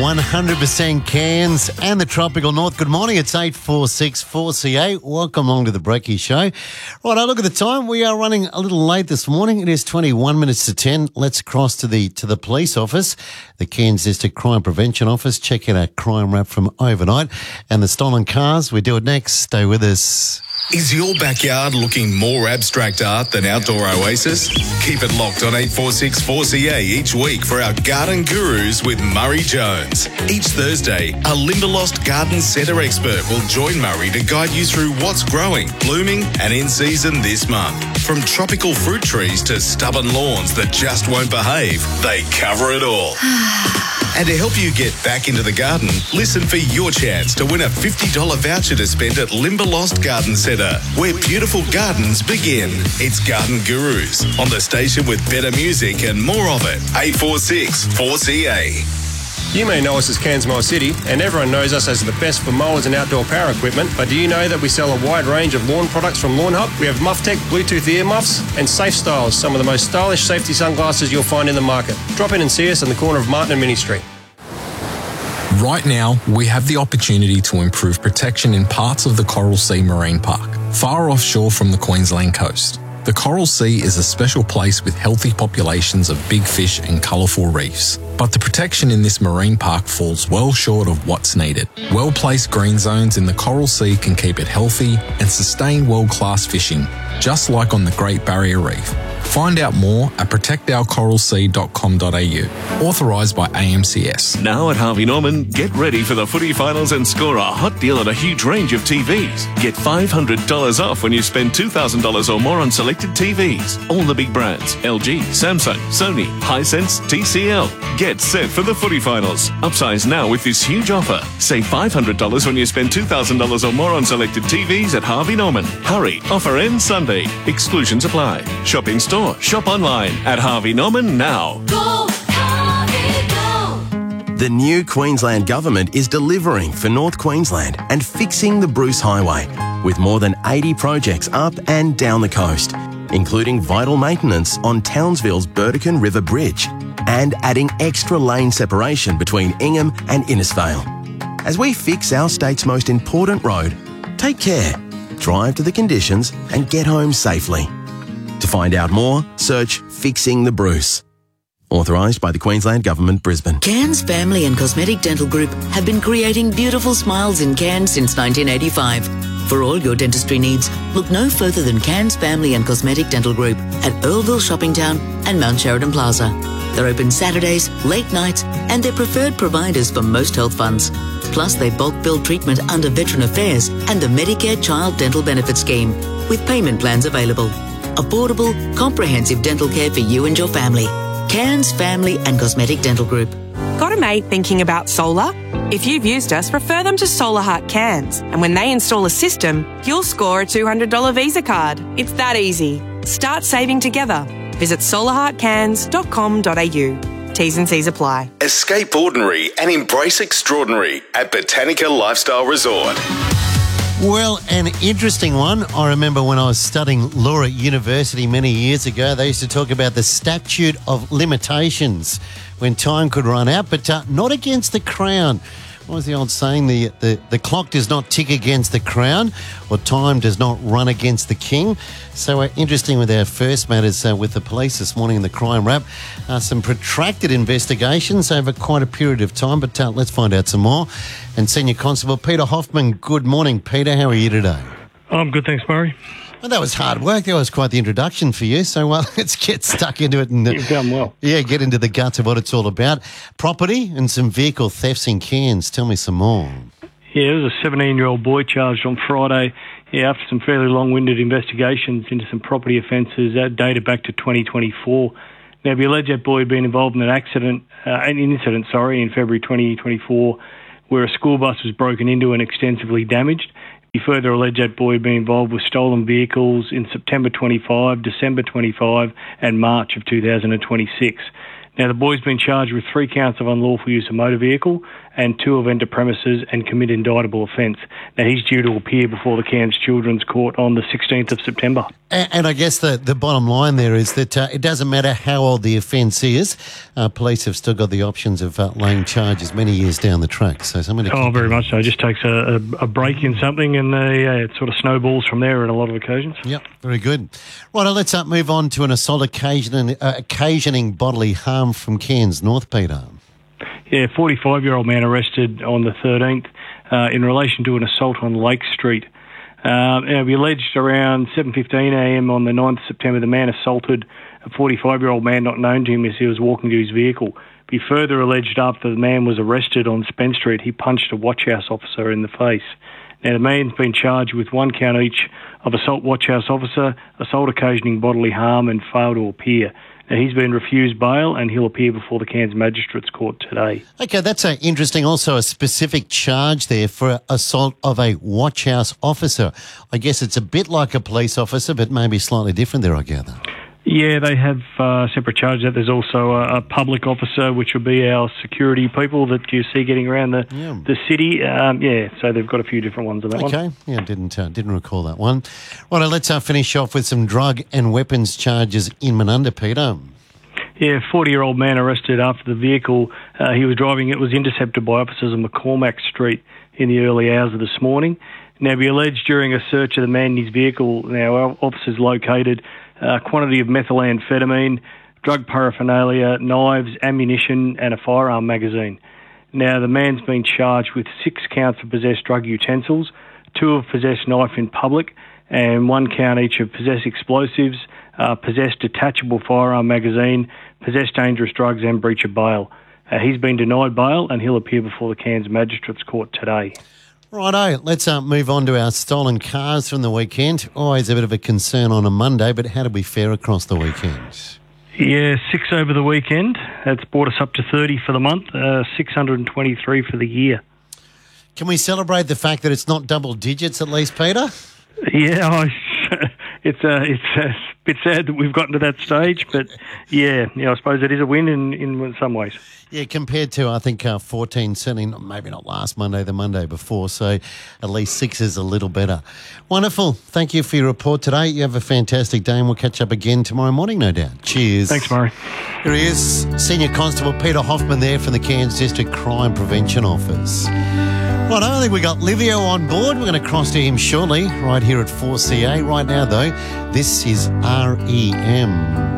100% Cairns and the tropical north. Good morning. It's 8:46 4CA. Welcome along to the Breaky Show. Right, I look at the time. We are running a little late this morning. It is 21 minutes to 10. Let's cross to the police office, the Cairns District Crime Prevention Office. Check out our crime wrap from overnight and the stolen cars. We do it next. Stay with us. Is your backyard looking more abstract art than Outdoor Oasis? Keep it locked on 846 4CA each week for our Garden Gurus with Murray Jones. Each Thursday, a Limberlost Garden Centre expert will join Murray to guide you through what's growing, blooming and in season this month. From tropical fruit trees to stubborn lawns that just won't behave, they cover it all. And to help you get back into the garden, listen for your chance to win a $50 voucher to spend at Limberlost Garden Centre, where beautiful gardens begin. It's Garden Gurus on the station with better music and more of it. 846 4CA. You may know us as Cairns Mower City, and everyone knows us as the best for mowers and outdoor power equipment, but do you know that we sell a wide range of lawn products from Lawn Hub? We have MuffTech Bluetooth ear muffs and Safe Styles, some of the most stylish safety sunglasses you'll find in the market. Drop in and see us on the corner of Martin and Mini Street. Right now, we have the opportunity to improve protection in parts of the Coral Sea Marine Park, far offshore from the Queensland coast. The Coral Sea is a special place with healthy populations of big fish and colourful reefs. But the protection in this marine park falls well short of what's needed. Well-placed green zones in the Coral Sea can keep it healthy and sustain world-class fishing, just like on the Great Barrier Reef. Find out more at protectourcoralsea.com.au. Authorised by AMCS. Now at Harvey Norman, get ready for the footy finals and score a hot deal on a huge range of TVs. Get $500 off when you spend $2,000 or more on selected TVs. All the big brands: LG, Samsung, Sony, Hisense, TCL. Get set for the footy finals. Upsize now with this huge offer. Save $500 when you spend $2,000 or more on selected TVs at Harvey Norman. Hurry, offer ends Sunday. Exclusions apply. Shop in store, shop online at Harvey Norman now. Go, Harvey, go! The new Queensland Government is delivering for North Queensland and fixing the Bruce Highway with more than 80 projects up and down the coast, including vital maintenance on Townsville's Burdekin River Bridge and adding extra lane separation between Ingham and Innisfail. As we fix our state's most important road, take care, drive to the conditions and get home safely. To find out more, search Fixing the Bruce. Authorised by the Queensland Government, Brisbane. Cairns Family and Cosmetic Dental Group have been creating beautiful smiles in Cairns since 1985. For all your dentistry needs, look no further than Cairns Family and Cosmetic Dental Group at Earlville Shopping Town and Mount Sheridan Plaza. They're open Saturdays, late nights, and they're preferred providers for most health funds. Plus, they bulk bill treatment under Veteran Affairs and the Medicare Child Dental Benefit Scheme, with payment plans available. Affordable, comprehensive dental care for you and your family. Cairns Family and Cosmetic Dental Group. Got a mate thinking about solar? If you've used us, refer them to Solar Heart Cairns. And when they install a system, you'll score a $200 Visa card. It's that easy. Start saving together. Visit solarheartcairns.com.au. T's and C's apply. Escape ordinary and embrace extraordinary at Botanica Lifestyle Resort. Well, an interesting one. I remember when I was studying law at university many years ago, they used to talk about the statute of limitations when time could run out, but not against the Crown. What was the old saying? The clock does not tick against the Crown, or time does not run against the King. So interesting with our first matters with the police this morning in the crime wrap. Some protracted investigations over quite a period of time, but let's find out some more. And Senior Constable Peter Hoffman, good morning. Peter, how are you today? I'm good, thanks, Murray. Well, that was hard work. That was quite the introduction for you. So let's get stuck into it. And, You've done well. Yeah, get into the guts of what it's all about. Property and some vehicle thefts in Cairns. Tell me some more. Yeah, it was a 17-year-old boy charged on Friday after some fairly long-winded investigations into some property offences that dated back to 2024. Now, the alleged boy had been involved in an incident in February 2024 where a school bus was broken into and extensively damaged. He further alleged that boy had been involved with stolen vehicles in September 25, December 25 and March of 2026. Now, the boy's been charged with 3 counts of unlawful use of motor vehicle and 2 of enter premises and commit indictable offence. Now, he's due to appear before the Cairns Children's Court on the 16th of September. And I guess the bottom line there is that it doesn't matter how old the offence is. Police have still got the options of laying charges many years down the track. So somebody. Oh, very much so. It just takes a break in something and it sort of snowballs from there on a lot of occasions. Yep, very good. Right, let's move on to an assault occasioning bodily harm from Cairns North, Peter. Yeah, 45-year-old man arrested on the 13th in relation to an assault on Lake Street. We alleged around 7:15am on the 9th of September the man assaulted a 45-year-old man not known to him as he was walking to his vehicle. He further alleged after the man was arrested on Spence Street, he punched a watch house officer in the face. Now, the man's been charged with 1 count each of assault watch house officer, assault occasioning bodily harm and fail to appear. Now, he's been refused bail and he'll appear before the Cairns Magistrates Court today. Okay, that's interesting. Also a specific charge there for assault of a watch house officer. I guess it's a bit like a police officer, but maybe slightly different there, I gather. Yeah, they have separate charges. There's also a public officer, which will be our security people that you see getting around the city. So they've got a few different ones on that one. Okay, yeah, didn't recall that one. Right, let's finish off with some drug and weapons charges in Menunda, Peter. Yeah, 40-year-old man arrested after the vehicle he was driving. It was intercepted by officers on McCormack Street in the early hours of this morning. Now, we alleged during a search of the man in his vehicle, our officers located quantity of methamphetamine, drug paraphernalia, knives, ammunition and a firearm magazine. Now, the man's been charged with 6 counts of possessed drug utensils, 2 of possessed knife in public and 1 count each of possessed explosives, possessed detachable firearm magazine, possessed dangerous drugs and breach of bail. He's been denied bail and he'll appear before the Cairns Magistrates Court today. Righto, let's move on to our stolen cars from the weekend. Always a bit of a concern on a Monday, but how did we fare across the weekend? Yeah, 6 over the weekend. That's brought us up to 30 for the month, 623 for the year. Can we celebrate the fact that it's not double digits at least, Peter? Yeah, it's a bit sad that we've gotten to that stage, but yeah, I suppose it is a win in some ways. Yeah, compared to, I think, 14, certainly maybe not last Monday, the Monday before, so at least 6 is a little better. Wonderful. Thank you for your report today. You have a fantastic day, and we'll catch up again tomorrow morning, no doubt. Cheers. Thanks, Murray. Here he is, Senior Constable Peter Hoffman there from the Cairns District Crime Prevention Office. Right, I think we got Livio on board. We're going to cross to him shortly, right here at 4CA. Right now, though, this is REM.